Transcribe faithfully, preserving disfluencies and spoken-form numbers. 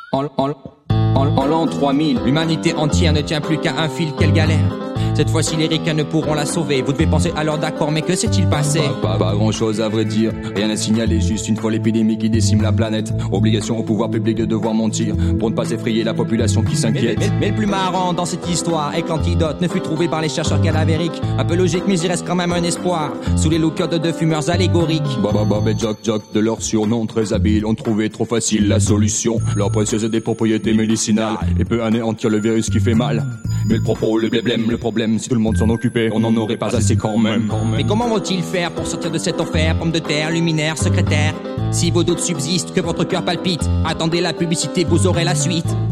En, en, en, en l'an trois mille, l'humanité entière ne tient plus qu'à un fil, quelle galère. Cette fois-ci les ricains ne pourront la sauver. Vous devez penser alors d'accord, mais que s'est-il passé? Pas, pas, pas grand chose à vrai dire, rien à signaler, juste une folle épidémie qui décime la planète. Obligation au pouvoir public de devoir mentir pour ne pas effrayer la population qui s'inquiète. Mais, mais, mais le plus marrant dans cette histoire est que l'antidote ne fut trouvé par les chercheurs cadavériques. Un peu logique, mais il reste quand même un espoir sous les look-outs de fumeurs allégoriques. Baba Bob et Jock Jock, de leur surnom très habile, ont trouvé trop facile la solution. Leur précieuse des propriétés médicinales et peut anéantir le virus qui fait mal. Mais le propos, le blême, le problème, si tout le monde s'en occupait, on n'en aurait pas assez quand même. Mais comment vont-ils faire pour sortir de cet enfer? Pomme de terre, luminaire, secrétaire. Si vos doutes subsistent, que votre cœur palpite, attendez la publicité, vous aurez la suite.